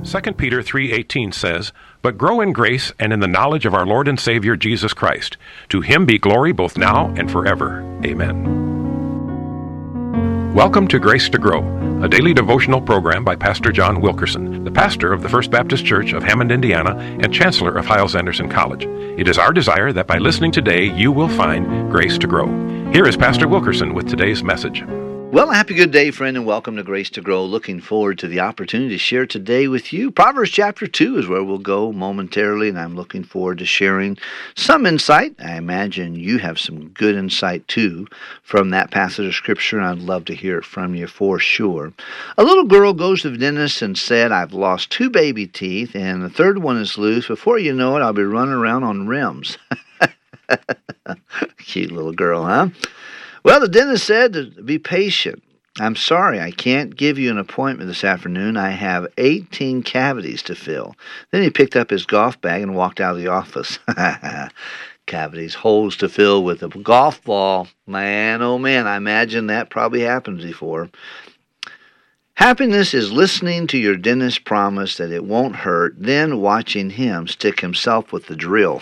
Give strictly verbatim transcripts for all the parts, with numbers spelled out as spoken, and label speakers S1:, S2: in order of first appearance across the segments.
S1: Second Peter three eighteen says, "But grow in grace and in the knowledge of our Lord and Savior Jesus Christ. To him be glory both now and forever. Amen." Welcome to Grace to Grow, a daily devotional program by Pastor John Wilkerson, the pastor of the First Baptist Church of Hammond, Indiana, and chancellor of Hyles-Anderson College. It is our desire that by listening today, you will find grace to grow. Here is Pastor Wilkerson with today's message.
S2: Well, a happy good day, friend, and welcome to Grace to Grow. Looking forward to the opportunity to share today with you. Proverbs chapter two is where we'll go momentarily, and I'm looking forward to sharing some insight. I imagine you have some good insight, too, from that passage of Scripture, and I'd love to hear it from you for sure. A little girl goes to the dentist and said, "I've lost two baby teeth, and the third one is loose. Before you know it, I'll be running around on rims." Cute little girl, huh? Well, the dentist said to be patient. "I'm sorry, I can't give you an appointment this afternoon. I have eighteen cavities to fill." Then he picked up his golf bag and walked out of the office. Cavities, holes to fill with a golf ball. Man, oh man, I imagine that probably happened before. Happiness is listening to your dentist promise that it won't hurt, then watching him stick himself with the drill.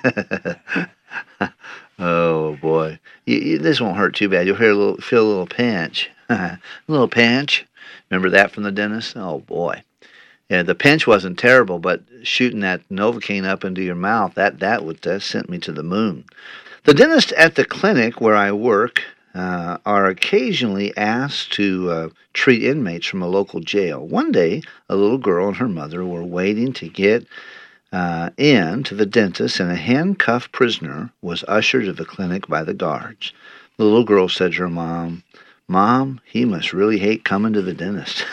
S2: Oh, boy. You, you, this won't hurt too bad. You'll hear a little, feel a little pinch. A little pinch. Remember that from the dentist? Oh, boy. Yeah, the pinch wasn't terrible, but shooting that Novocaine up into your mouth, that, that, would, that sent me to the moon. The dentist at the clinic where I work uh, are occasionally asked to uh, treat inmates from a local jail. One day, a little girl and her mother were waiting to get Uh, in to the dentist, and a handcuffed prisoner was ushered to the clinic by the guards. The little girl said to her mom, "Mom, he must really hate coming to the dentist."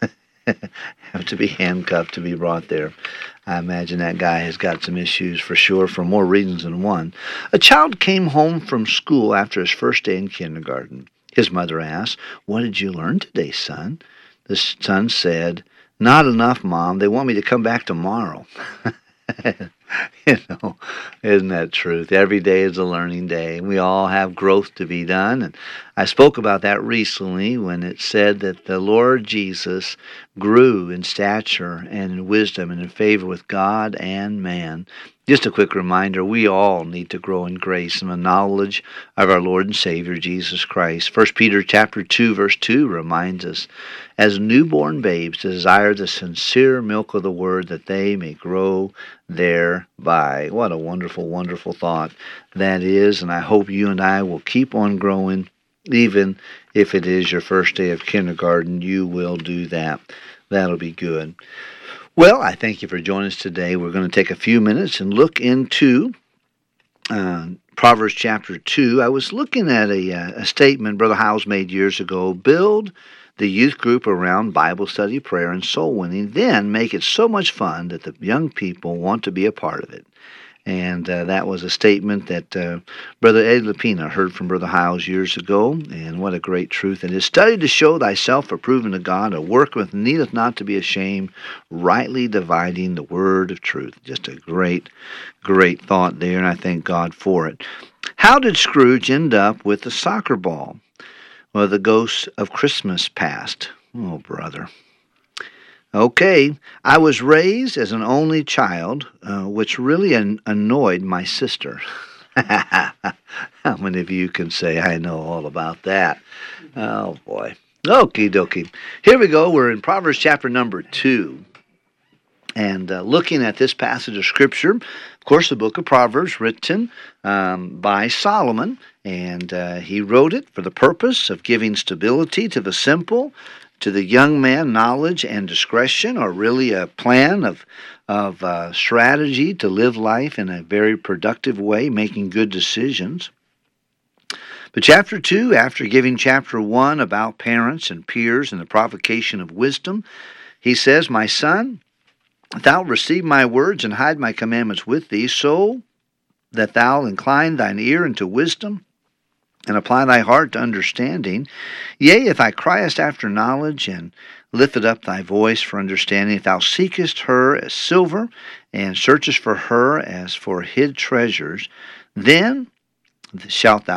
S2: Have to be handcuffed to be brought there. I imagine that guy has got some issues for sure, for more reasons than one. A child came home from school after his first day in kindergarten. His mother asked, "What did you learn today, son?" The son said, "Not enough, Mom. They want me to come back tomorrow." You know, isn't that truth? Every day is a learning day. We all have growth to be done. And I spoke about that recently when it said that the Lord Jesus grew in stature and in wisdom and in favor with God and man. Just a quick reminder, we all need to grow in grace and the knowledge of our Lord and Savior, Jesus Christ. First Peter chapter two, verse two reminds us, "As newborn babes desire the sincere milk of the word, that they may grow thereby." What a wonderful, wonderful thought that is, and I hope you and I will keep on growing. Even if it is your first day of kindergarten, you will do that. That'll be good. Well, I thank you for joining us today. We're going to take a few minutes and look into uh, Proverbs chapter two. I was looking at a, uh, a statement Brother Hyles made years ago. Build the youth group around Bible study, prayer, and soul winning. Then make it so much fun that the young people want to be a part of it. And uh, that was a statement that uh, Brother Eddie Lapina heard from Brother Hyles years ago, and what a great truth it is. "Study to show thyself approved to God, a workman that needeth not to be ashamed, rightly dividing the word of truth." Just a great, great thought there, and I thank God for it. How did Scrooge end up with the soccer ball? Well, the ghost of Christmas past. Oh, brother. Okay, I was raised as an only child, uh, which really an- annoyed my sister. How many of you can say, "I know all about that"? Oh, boy. Okie dokie. Here we go. We're in Proverbs chapter number two. And uh, looking at this passage of Scripture, of course, the book of Proverbs written um, by Solomon, and uh, he wrote it for the purpose of giving stability to the simple, to the young man, knowledge and discretion, or really a plan of of uh, strategy to live life in a very productive way, making good decisions. But chapter two, after giving chapter one about parents and peers and the provocation of wisdom, he says, "My son, thou receive my words and hide my commandments with thee, so that thou incline thine ear unto wisdom, and apply thy heart to understanding. Yea, if thou criest after knowledge, and liftest up thy voice for understanding, if thou seekest her as silver, and searchest for her as for hid treasures, then shalt thou